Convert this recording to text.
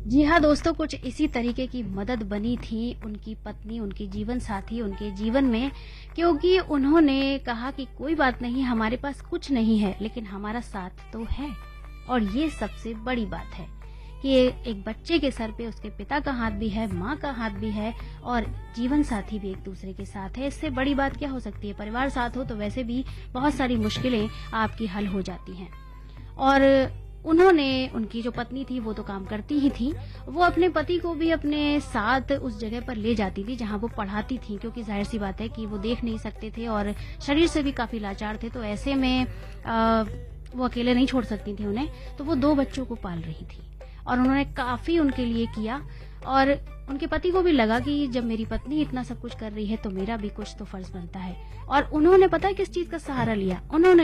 जी हाँ दोस्तों, कुछ इसी तरीके की मदद बनी थी उनकी पत्नी, उनके जीवन साथी उनके जीवन में, क्योंकि उन्होंने कहा कि कोई बात नहीं, हमारे पास कुछ नहीं है लेकिन हमारा साथ तो है। और ये सबसे बड़ी बात है कि एक बच्चे के सर पे उसके पिता का हाथ भी है, माँ का हाथ भी है और जीवन साथी भी एक दूसरे के साथ है। इससे बड़ी बात क्या हो सकती है? परिवार साथ हो तो वैसे भी बहुत सारी मुश्किलें आपकी हल हो जाती हैं। और उन्होंने, उनकी जो पत्नी थी वो तो काम करती ही थी, वो अपने पति को भी अपने साथ उस जगह पर ले जाती थी जहाँ वो पढ़ाती थी, क्योंकि जाहिर सी बात है कि वो देख नहीं सकते थे और शरीर से भी काफी लाचार थे, तो ऐसे में वो अकेले नहीं छोड़ सकती थी उन्हें, तो वो 2 बच्चों को पाल रही थी और उन्होंने काफी उनके लिए किया। और उनके पति को भी लगा कि जब मेरी पत्नी इतना सब कुछ कर रही है तो मेरा भी कुछ तो फर्ज बनता है। और उन्होंने पता है किस चीज का सहारा लिया? उन्होंने